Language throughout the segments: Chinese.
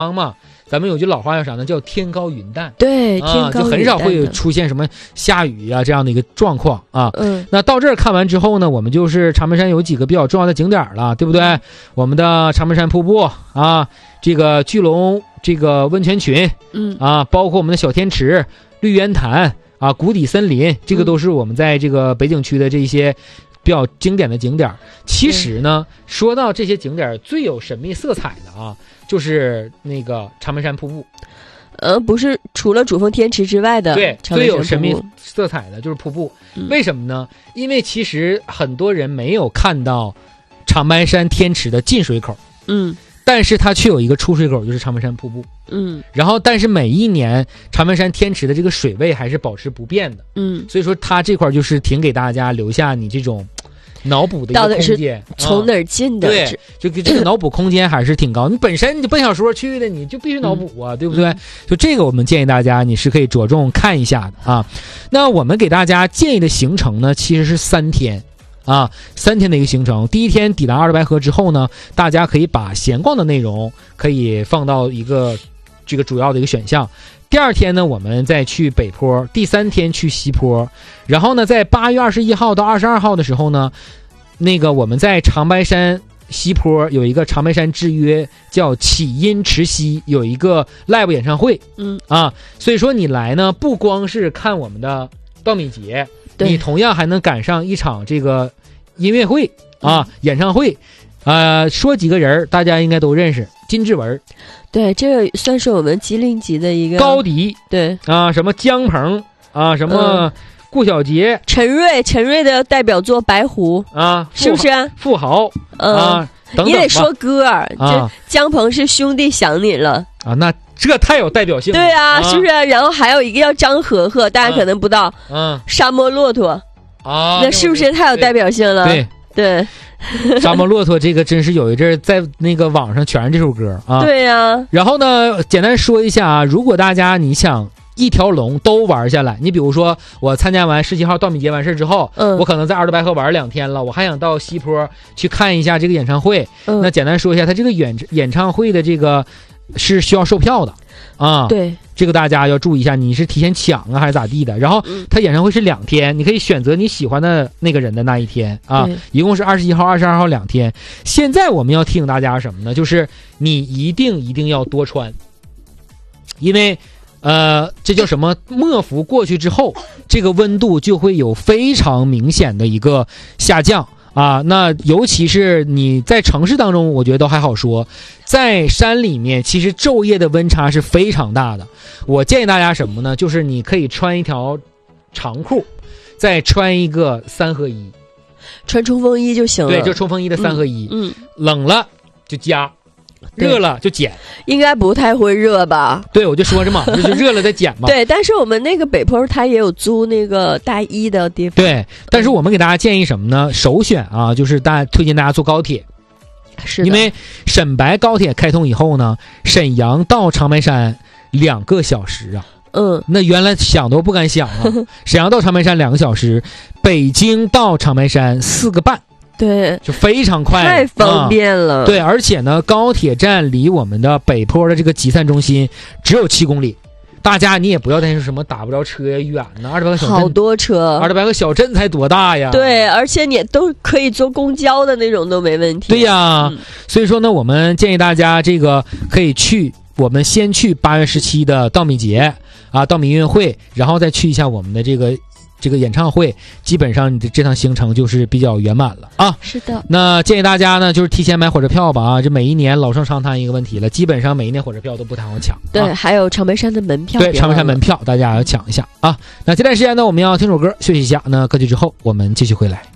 嘛，咱们有句老话叫啥呢？叫天高云淡。 对，天高云淡就很少会出现什么下雨啊这样的一个状况啊。那到这儿看完之后呢，我们就是长白山有几个比较重要的景点了，对不对？我们的长白山瀑布啊，这个巨龙这个温泉群，包括我们的小天池、绿渊潭啊、谷底森林，这个都是我们在这个北景区的这些比较经典的景点。其实呢，说到这些景点最有神秘色彩的啊，就是那个长白山瀑布。 不是除了主峰天池之外的， 对，最有神秘色彩的就是瀑布。为什么呢？因为其实很多人没有看到长白山天池的进水口，但是它却有一个出水口，就是长白山瀑布。然后但是每一年长白山天池的这个水位还是保持不变的。所以说它这块就是挺给大家留下你这种脑补的一个空间， 从哪儿进的？ 对，就这个脑补空间还是挺高。你本身你奔小说去的，你就必须脑补啊，对不对？就这个我们建议大家你是可以着重看一下的啊。那我们给大家建议的行程呢，其实是3天啊，3天的一个行程。第一天抵达二德白河之后呢，大家可以把闲逛的内容可以放到一个这个主要的一个选项。第2天呢，我们再去北坡，第3天去西坡，然后呢，在8月21号到22号的时候呢，那个我们在长白山西坡有一个长白山之约，叫起因池溪，有一个 live 演唱会，所以说你来呢，不光是看我们的稻米节，你同样还能赶上一场这个音乐会啊，演唱会。说几个人大家应该都认识，金志文， 对，这个算是我们吉林籍的一个高迪， 对啊，什么姜鹏啊，什么顾小杰， 陈瑞的代表作《白狐》啊，是不是？ 富豪啊，等等， 你得说歌啊，姜鹏是兄弟想你了啊，那这太有代表性了， 对啊，是不是？然后还有一个叫张和和，大家可能不知道，沙漠骆驼啊，那是不是太有代表性了？对。沙漠骆驼这个真是有一阵在那个网上全是这首歌啊。对呀。然后呢，简单说一下啊，如果大家你想一条龙都玩下来，你比如说我参加完17号稻米节完事之后，我可能在二德白河玩2天了，我还想到西坡去看一下这个演唱会。那简单说一下，它这个演唱会的这个是需要售票的啊。对。这个大家要注意一下，你是提前抢啊还是咋地的？然后他演唱会是2天，你可以选择你喜欢的那个人的那一天啊，一共是21号、22号2天。现在我们要提醒大家什么呢？就是你一定要多穿，因为这叫什么？末伏过去之后，这个温度就会有非常明显的一个下降。那尤其是你在城市当中，我觉得都还好说，在山里面其实昼夜的温差是非常大的。我建议大家什么呢？就是你可以穿一条长裤，再穿一个3合1， 穿冲锋衣就行了。对， 就冲锋衣的3合1。冷了就加，热了就减。应该不太会热吧？对，我就说着嘛，就是热了再减嘛。对，但是我们那个北坡它也有租那个大衣的地方。对，但是我们给大家建议什么呢？首选啊，就是推荐大家坐高铁。是的。因为沈白高铁开通以后呢，沈阳到长白山2个小时啊。那原来想都不敢想啊。沈阳到长白山2个小时，北京到长白山4个半。对，就非常快，太方便了。对，而且呢，高铁站离我们的北坡的这个集散中心只有7公里。大家你也不要担心什么打不着车呀、远呢，二德白河小镇好多车，二德白河小镇才多大呀？对，而且你都可以坐公交的那种都没问题。对呀，所以说呢，我们建议大家这个可以去，我们先去8月17的稻米节啊，稻米音乐会，然后再去一下我们的这个演唱会，基本上你的这趟行程就是比较圆满了啊。是的。那建议大家呢，就是提前买火车票吧啊，这每一年老生常谈一个问题了，基本上每一年火车票都不太好抢。对，还有长白山的门票。对，长白山门票大家要抢一下啊。那这段时间呢，我们要听首歌休息一下，那歌曲之后我们继续回来。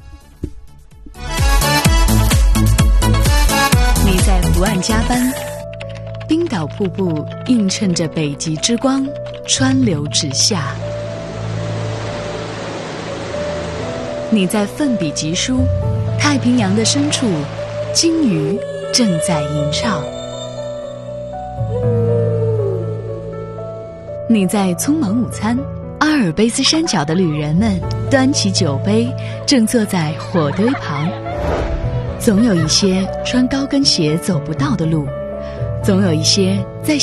你在湖岸加班，冰岛瀑布映衬着北极之光，川流直下。你在奋笔疾书，太平洋的深处，鲸鱼正在吟唱。你在匆忙午餐，阿尔卑斯山脚的旅人们端起酒杯，正坐在火堆旁。总有一些穿高跟鞋走不到的路，总有一些在